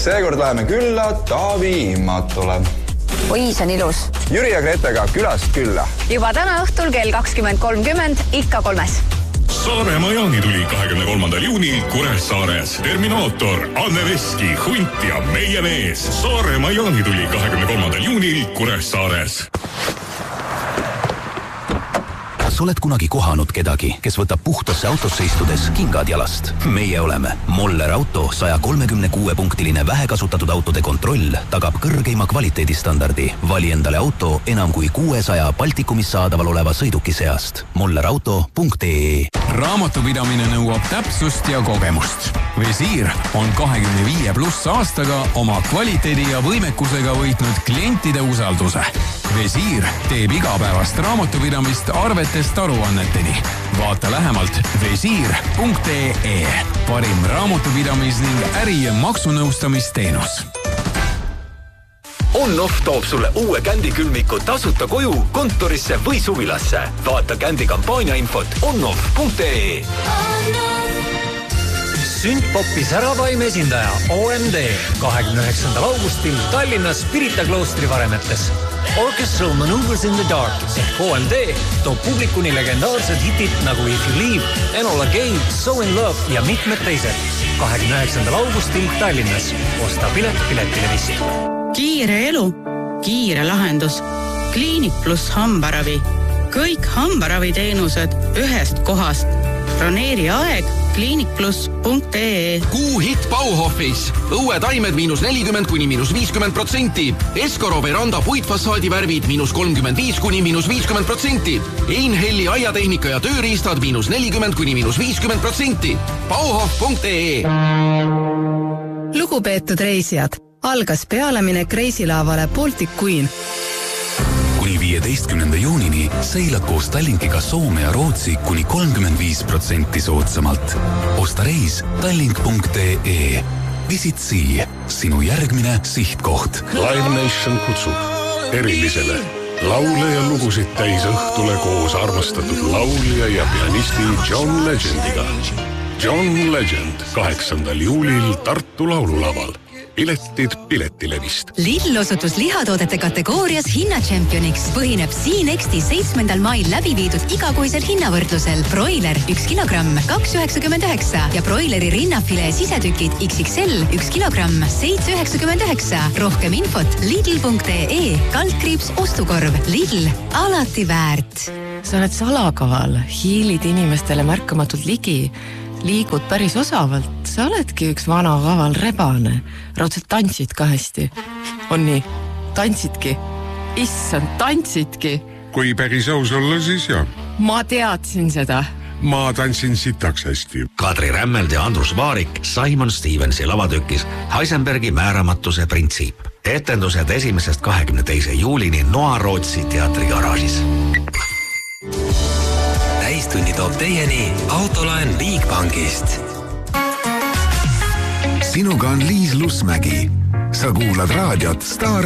Seekord läheme külla Taavi Immatule. Oi, see on ilus. Jüri ja Gretega külast külla. Juba täna õhtul kell 20.30 ikka 3. Saaremaa jaanituli 23. juunil Kuressaares. Terminaator, Anne Veski, Hunt ja meie mees. Saaremaa jaanituli 23. juunil Kuressaares. Kas oled kunagi kohanud kedagi, kes võtab puhtasse autosse istudes kingad jalast? Meie oleme. Moller Auto 136-punktiline vähekasutatud autode kontroll tagab kõrgeima kvaliteedistandardi. Vali endale auto enam kui 600 Baltikumis saadaval oleva sõiduki seast. mollerauto.ee. Raamatupidamine nõuab täpsust ja kogemust. Visiir on 25+ aastaga oma kvaliteedi ja võimekusega võitnud klientide usalduse. Visiir teeb igapäevast raamatupidamist arvetest aruanneteni. Vaata lähemalt visiir.ee. Parim raamatupidamis ning äri- ja maksunõustamisteenus. On-Off toob sulle uue Kändi külmiku tasuta koju, kontorisse või suvilasse. Vaata Kändi kampaania infot onoff.ee. Sündpopi säravaim esindaja OMD 29. augustil Tallinnas Pirita kloostri varemetes. Orchestral Maneuvers in the Dark ehk OMD toob publikuni legendaarsed hitid nagu If You Leave, Enola Gay, So in Love ja mitmed teised. 29. augustil Tallinnas. Osta pilet Piletilevist. Kiire elu, kiire lahendus. Kliinik pluss hambaravi. Kõik hambaraviteenused ühest kohast. Broneeri aeg kliinikplus.ee. Kuuhitt Bauhofis. Õuetaimed -40 kuni -50%. Eskoro veranda puitfassaadi värvid -35 kuni -50%. Einhelli aiatehnika ja tööriistad -40 kuni -50%. Bauhof.ee. Lugupeetud reisijad, algas pealeminek reisilaavale Baltic Queen. Kuni 15. juunini seilad koos Tallinkiga Soome ja Rootsi kuni 35% soodsamalt. Osta reis tallink.ee. Visit Sea, sinu järgmine sihtkoht. Live Nation kutsub erilisele laule ja lugusid täis õhtule koos armastatud laulja ja pianisti John Legendiga. John Legend 8. juulil Tartu laululaval. Piletid Piletilevist. Lidl osutus lihatoodete kategoorias hinnatšempioniks. Põhineb Siinexti 7. mail läbi viidud igakuisel hinnavõrdlusel. Broiler 1 kilogramm 2,99 ja broileri rinnafilee sisetükid XXL 1 kilogramm 7,99. Rohkem infot lidl.ee /ostukorv. Lidl, alati väärt. Sa oled salakaval, hiilid inimestele märkamatult ligi. Liigud päris osavalt, sa oledki üks vana kaval rebane. Raudselt tantsid ka hästi. On nii, tantsidki. Issand, tantsidki. Kui päris aus olla, siis jah. Ma teadsin seda. Ma tantsin sitaks hästi. Kadri Rämmeld ja Andrus Vaarik Simon Stevensi lavatükis Heisenbergi määramatuse printsiip. Etendused 1.–22. juulini Noa Rootsi teatrigaraažis. Täistunni toob teieni autolaen Viigpangist. Sinuga on Liis Lusmägi. Sa kuulad raadiot Star